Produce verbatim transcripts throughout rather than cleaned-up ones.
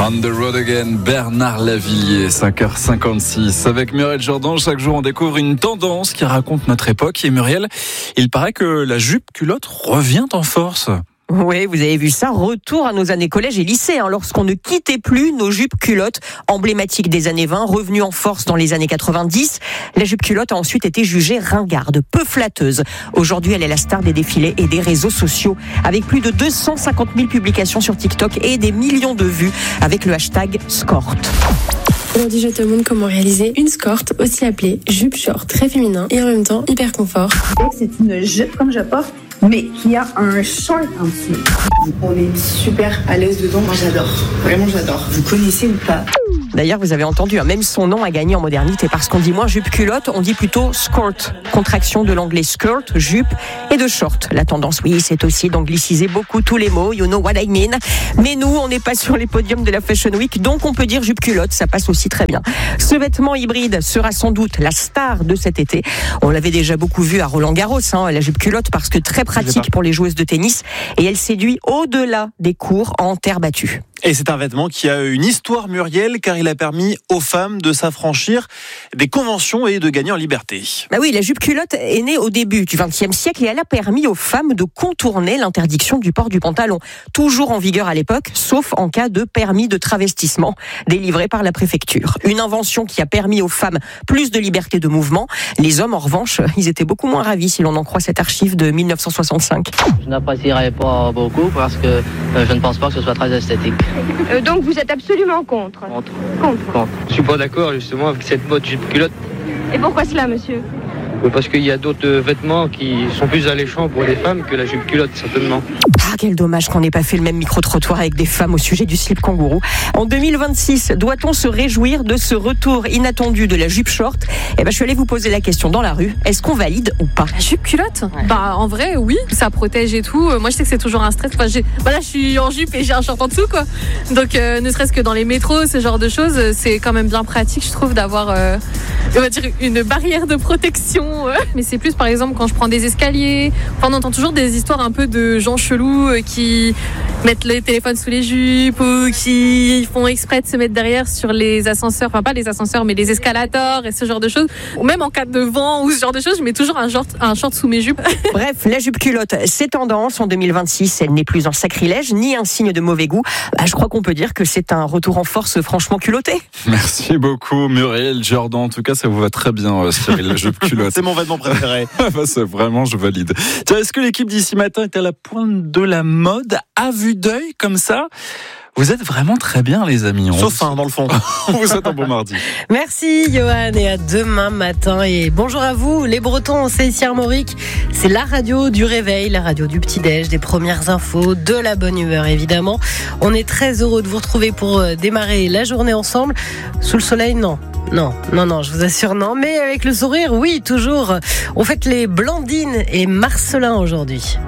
On the road again, Bernard Lavilliers, cinq heures cinquante-six. Avec Muriel Jourdan, chaque jour on découvre une tendance qui raconte notre époque. Et Muriel, il paraît que la jupe culotte revient en force. Oui, vous avez vu ça, retour à nos années collège et lycée, hein, lorsqu'on ne quittait plus nos jupes culottes emblématiques des années vingt, revenues en force dans les années quatre-vingt-dix. La jupe culotte a ensuite été jugée ringarde, peu flatteuse. Aujourd'hui, elle est la star des défilés et des réseaux sociaux, avec plus de deux cent cinquante mille publications sur TikTok et des millions de vues avec le hashtag Skort. Aujourd'hui, je te montre comment réaliser une skort, aussi appelée jupe short, très féminin et en même temps hyper confort. C'est une jupe comme je porte, mais qui a un short en dessous. On est super à l'aise dedans. Moi, j'adore. Vraiment, j'adore. Vous connaissez ou pas ? D'ailleurs, vous avez entendu, hein, même son nom a gagné en modernité parce qu'on dit moins jupe culotte, on dit plutôt skort, contraction de l'anglais skirt, jupe et de short. La tendance, oui, c'est aussi d'angliciser beaucoup tous les mots, you know what I mean. Mais nous, on n'est pas sur les podiums de la Fashion Week, donc on peut dire jupe culotte, ça passe aussi très bien. Ce vêtement hybride sera sans doute la star de cet été. On l'avait déjà beaucoup vu à Roland-Garros, hein, la jupe culotte, parce que très pratique pour les joueuses de tennis et elle séduit au-delà des cours en terre battue. Et c'est un vêtement qui a une histoire, Muriel, car il a permis aux femmes de s'affranchir des conventions et de gagner en liberté. Bah oui, la jupe culotte est née au début du vingtième siècle et elle a permis aux femmes de contourner l'interdiction du port du pantalon. Toujours en vigueur à l'époque, sauf en cas de permis de travestissement délivré par la préfecture. Une invention qui a permis aux femmes plus de liberté de mouvement. Les hommes, en revanche, ils étaient beaucoup moins ravis si l'on en croit cette archive de mille neuf cent soixante-cinq. Je n'apprécierais pas beaucoup parce que euh, je ne pense pas que ce soit très esthétique. Euh, donc vous êtes absolument contre. Contre. Contre. Contre. Je suis pas d'accord justement avec cette mode jupe culotte. Et pourquoi cela, monsieur ? Parce qu'il y a d'autres vêtements qui sont plus alléchants pour les femmes que la jupe culotte, certainement. Ah, quel dommage qu'on n'ait pas fait le même micro-trottoir avec des femmes au sujet du slip kangourou. En deux mille vingt-six, doit-on se réjouir de ce retour inattendu de la jupe short ? Eh ben, je suis allée vous poser la question dans la rue. Est-ce qu'on valide ou pas ? La jupe culotte ? Ouais. Bah, en vrai, oui. Ça protège et tout. Moi, je sais que c'est toujours un stress. Enfin, j'ai... Bah là, je suis en jupe et j'ai un short en dessous, quoi. Donc, euh, ne serait-ce que dans les métros, ce genre de choses, c'est quand même bien pratique, je trouve, d'avoir, euh, on va dire, une barrière de protection. Mais c'est plus, par exemple, quand je prends des escaliers. Enfin, on entend toujours des histoires un peu de gens chelous qui mettent les téléphones sous les jupes ou qui font exprès de se mettre derrière sur les ascenseurs. Enfin, pas les ascenseurs, mais les escalators et ce genre de choses. Ou même en cas de vent ou ce genre de choses, je mets toujours un short, un short sous mes jupes. Bref, la jupe culotte, c'est tendance. En deux mille vingt-six, elle n'est plus un sacrilège ni un signe de mauvais goût. Bah, je crois qu'on peut dire que c'est un retour en force franchement culotté. Merci beaucoup, Muriel Jourdan. En tout cas, ça vous va très bien, Cyril, la jupe culotte. C'est mon vêtement préféré. Bah, c'est vraiment, je valide. Tiens, est-ce que l'équipe d'ici matin est à la pointe de la mode, à vue d'œil, comme ça ? Vous êtes vraiment très bien, les amis. On Sauf un, dans le fond. On vous souhaite un bon mardi. Merci, Johan, et à demain matin. Et bonjour à vous, les Bretons, c'est ici Armorique. C'est la radio du réveil, la radio du petit-déj, des premières infos, de la bonne humeur, évidemment. On est très heureux de vous retrouver pour démarrer la journée ensemble. Sous le soleil, non. Non, non, non, je vous assure, non. Mais avec le sourire, oui, toujours. On fête les Blandine et Marcelin aujourd'hui.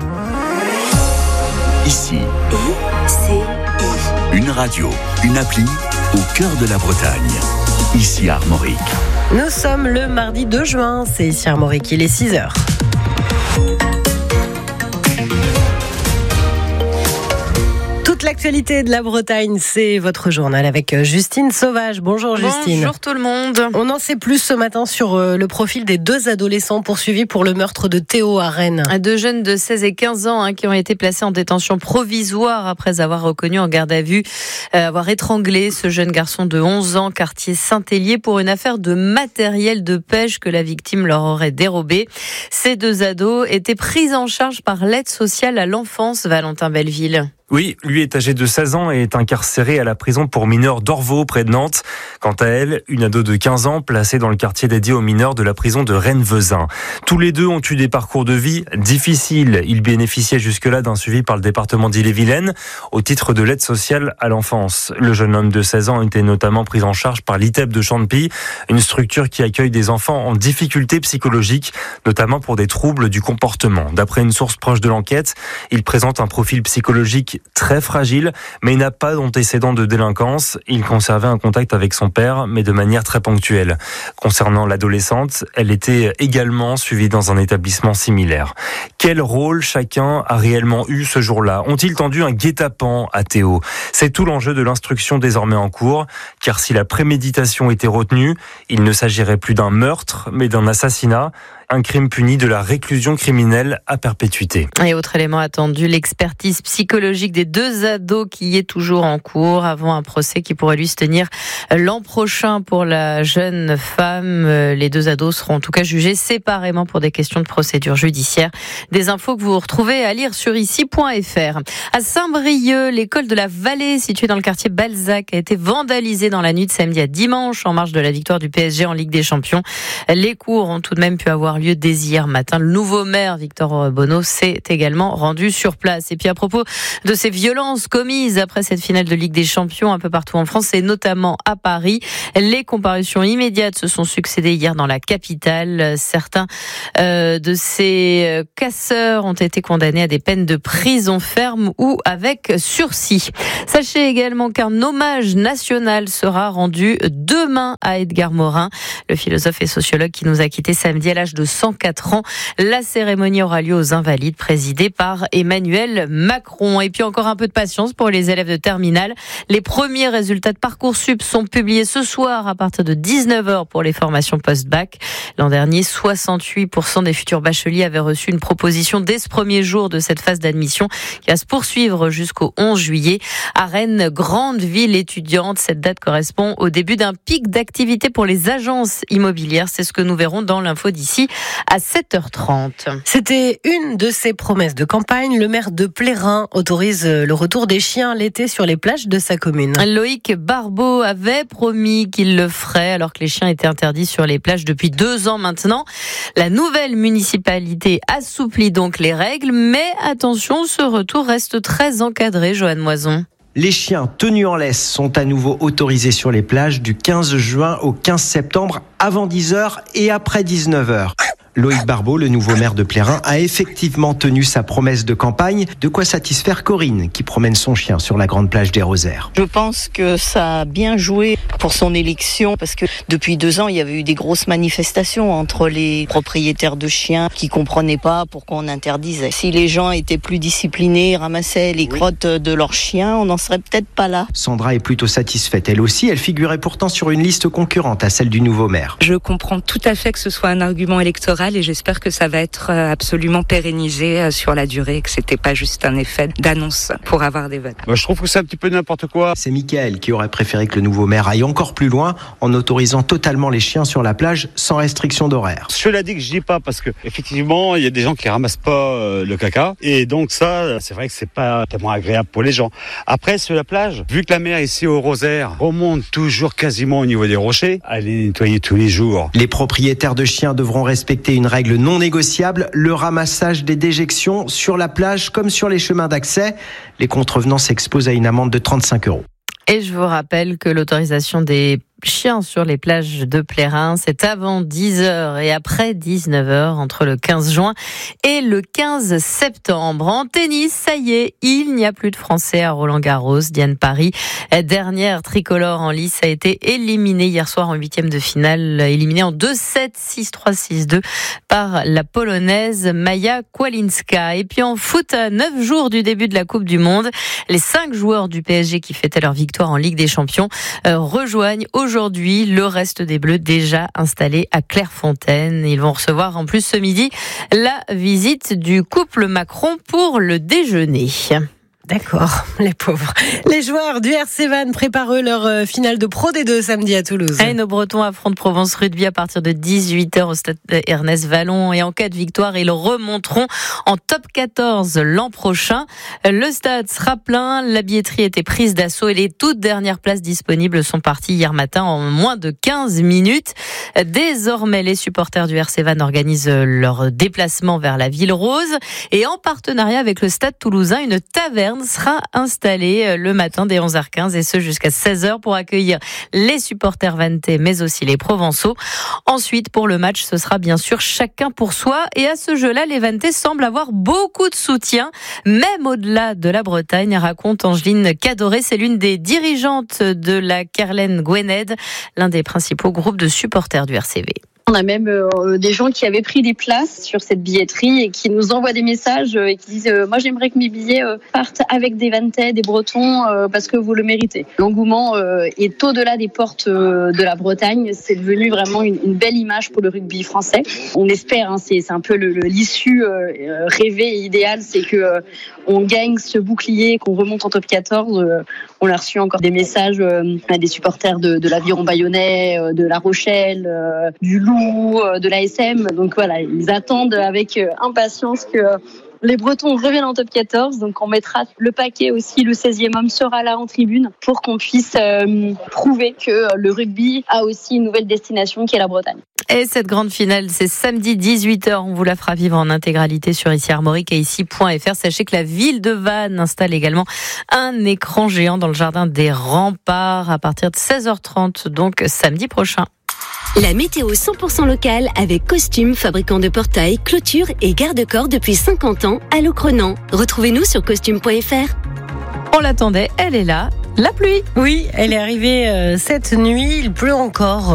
Ici. Et c'est une radio, une appli au cœur de la Bretagne. Ici Armorique. Nous sommes le mardi deux juin, c'est ici Armorique, il est six heures. Toute l'actualité de la Bretagne, c'est votre journal avec Justine Sauvage. Bonjour Justine. Bonjour tout le monde. On en sait plus ce matin sur le profil des deux adolescents poursuivis pour le meurtre de Théo à Rennes. Deux jeunes de seize et quinze ans hein, qui ont été placés en détention provisoire après avoir reconnu en garde à vue euh, avoir étranglé ce jeune garçon de onze ans, quartier Saint-Hélier, pour une affaire de matériel de pêche que la victime leur aurait dérobé. Ces deux ados étaient pris en charge par l'aide sociale à l'enfance, Valentin Belleville. Oui, lui est âgé de seize ans et est incarcéré à la prison pour mineurs d'Orvaux, près de Nantes. Quant à elle, une ado de quinze ans, placée dans le quartier dédié aux mineurs de la prison de Rennes-Vezin. Tous les deux ont eu des parcours de vie difficiles. Ils bénéficiaient jusque-là d'un suivi par le département d'Ille-et-Vilaine au titre de l'aide sociale à l'enfance. Le jeune homme de seize ans était notamment pris en charge par l'I T E P de Champy, une structure qui accueille des enfants en difficulté psychologique, notamment pour des troubles du comportement. D'après une source proche de l'enquête, il présente un profil psychologique physique très fragile, mais n'a pas d'antécédent de délinquance. Il conservait un contact avec son père, mais de manière très ponctuelle. Concernant l'adolescente, elle était également suivie dans un établissement similaire. Quel rôle chacun a réellement eu ce jour-là ? Ont-ils tendu un guet-apens à Théo ? C'est tout l'enjeu de l'instruction désormais en cours, car si la préméditation était retenue, il ne s'agirait plus d'un meurtre, mais d'un assassinat. Un crime puni de la réclusion criminelle à perpétuité. Et autre élément attendu, l'expertise psychologique des deux ados qui est toujours en cours avant un procès qui pourrait lui se tenir l'an prochain pour la jeune femme. Les deux ados seront en tout cas jugés séparément pour des questions de procédure judiciaire. Des infos que vous retrouvez à lire sur ici point f r. À Saint-Brieuc, l'école de la Vallée, située dans le quartier Balzac, a été vandalisée dans la nuit de samedi à dimanche en marge de la victoire du P S G en Ligue des Champions. Les cours ont tout de même pu avoir lieu dès hier matin. Le nouveau maire, Victor Bonneau, s'est également rendu sur place. Et puis à propos de ces violences commises après cette finale de Ligue des Champions un peu partout en France et notamment à Paris, les comparutions immédiates se sont succédées hier dans la capitale. Certains euh, de ces casseurs ont été condamnés à des peines de prison ferme ou avec sursis. Sachez également qu'un hommage national sera rendu demain à Edgar Morin, le philosophe et sociologue qui nous a quittés samedi à l'âge de cent quatre ans. La cérémonie aura lieu aux Invalides, présidée par Emmanuel Macron. Et puis encore un peu de patience pour les élèves de terminale. Les premiers résultats de Parcoursup sont publiés ce soir à partir de dix-neuf heures pour les formations post-bac. L'an dernier, soixante-huit pour cent des futurs bacheliers avaient reçu une proposition dès ce premier jour de cette phase d'admission qui va se poursuivre jusqu'au onze juillet. À Rennes, grande ville étudiante, cette date correspond au début d'un pic d'activité pour les agences immobilières. C'est ce que nous verrons dans l'info d'ici à sept heures trente. C'était une de ses promesses de campagne. Le maire de Plérin autorise le retour des chiens l'été sur les plages de sa commune. Loïc Barbeau avait promis qu'il le ferait alors que les chiens étaient interdits sur les plages depuis deux ans maintenant. La nouvelle municipalité assouplit donc les règles, mais attention, ce retour reste très encadré, Joanne Moison. Les chiens tenus en laisse sont à nouveau autorisés sur les plages du quinze juin au quinze septembre avant dix heures et après dix-neuf heures. Loïc Barbeau, le nouveau maire de Plérin, a effectivement tenu sa promesse de campagne, de quoi satisfaire Corinne, qui promène son chien sur la grande plage des Rosaires. Je pense que ça a bien joué pour son élection, parce que depuis deux ans, il y avait eu des grosses manifestations entre les propriétaires de chiens qui comprenaient pas pourquoi on interdisait. Si les gens étaient plus disciplinés, ramassaient les crottes de leurs chiens, on n'en serait peut-être pas là. Sandra est plutôt satisfaite, elle aussi. Elle figurait pourtant sur une liste concurrente à celle du nouveau maire. Je comprends tout à fait que ce soit un argument électoral et j'espère que ça va être absolument pérennisé sur la durée, que c'était pas juste un effet d'annonce pour avoir des votes. Moi, je trouve que c'est un petit peu n'importe quoi. C'est Mickaël qui aurait préféré que le nouveau maire aille encore plus loin en autorisant totalement les chiens sur la plage sans restriction d'horaire. Cela dit que je dis pas parce que effectivement il y a des gens qui ramassent pas euh, le caca et donc ça c'est vrai que c'est pas tellement agréable pour les gens. Après sur la plage, vu que la mer ici au Rosaire remonte toujours quasiment au niveau des rochers, elle est nettoyée tous les jours. Les propriétaires de chiens devront respecter une règle non négociable, le ramassage des déjections sur la plage comme sur les chemins d'accès. Les contrevenants s'exposent à une amende de trente-cinq euros. Et je vous rappelle que l'autorisation des chiens sur les plages de Plérin, c'est avant dix heures et après dix-neuf heures, entre le quinze juin et le quinze septembre. En tennis, ça y est, il n'y a plus de Français à Roland-Garros. Diane Paris, dernière tricolore en lice, a été éliminée hier soir en huitième de finale, éliminée en deux sept, six trois, six deux par la Polonaise Maja Kłalinska. Et puis en foot, à neuf jours du début de la Coupe du Monde, les cinq joueurs du P S G qui fêtaient leur victoire en Ligue des Champions euh, rejoignent aujourd'hui Aujourd'hui, le reste des Bleus déjà installés à Clairefontaine. Ils vont recevoir en plus ce midi la visite du couple Macron pour le déjeuner. D'accord, les pauvres. Les joueurs du R C Vannes préparent eux leur finale de Pro D deux samedi à Toulouse. Et nos Bretons affrontent Provence Rugby à partir de dix-huit heures au stade Ernest Vallon. Et en cas de victoire, ils remonteront en top quatorze l'an prochain. Le stade sera plein, la billetterie était prise d'assaut et les toutes dernières places disponibles sont parties hier matin en moins de quinze minutes. Désormais, les supporters du R C Vannes organisent leur déplacement vers la Ville Rose. Et en partenariat avec le stade toulousain, une taverne Stern sera installé le matin dès onze heures quinze et ce jusqu'à seize heures pour accueillir les supporters vantais mais aussi les provençaux. Ensuite, pour le match, ce sera bien sûr chacun pour soi et à ce jeu-là, les vantais semblent avoir beaucoup de soutien, même au-delà de la Bretagne, raconte Angeline Cadoré. C'est l'une des dirigeantes de la Kerlen Gwynedd, l'un des principaux groupes de supporters du R C V. On a même euh, des gens qui avaient pris des places sur cette billetterie et qui nous envoient des messages euh, et qui disent euh, « Moi, j'aimerais que mes billets euh, partent avec des Vantais, des Bretons, euh, parce que vous le méritez. » L'engouement euh, est au-delà des portes euh, de la Bretagne. C'est devenu vraiment une, une belle image pour le rugby français. On espère, hein, c'est, c'est un peu le, le, l'issue euh, rêvée et idéale, c'est que euh, on gagne ce bouclier, qu'on remonte en top quatorze. Euh, on a reçu encore des messages euh, des supporters de, de l'Aviron Bayonnais, euh, de La Rochelle, euh, du Loup, de l'A S M. Donc voilà, ils attendent avec impatience que les Bretons reviennent en top quatorze. Donc on mettra le paquet aussi, le seizième homme sera là en tribune pour qu'on puisse euh, prouver que le rugby a aussi une nouvelle destination qui est la Bretagne. Et cette grande finale, c'est samedi dix-huit heures. On vous la fera vivre en intégralité sur ici Armorique et ici point F R. Sachez que la ville de Vannes installe également un écran géant dans le jardin des Remparts à partir de seize heures trente, donc samedi prochain. La météo cent pour cent locale avec Costume, fabricant de portails, clôtures et garde-corps depuis cinquante ans à Locronan. Retrouvez-nous sur costume point F R. On l'attendait, elle est là, la pluie. Oui, elle est arrivée euh, cette nuit, il pleut encore.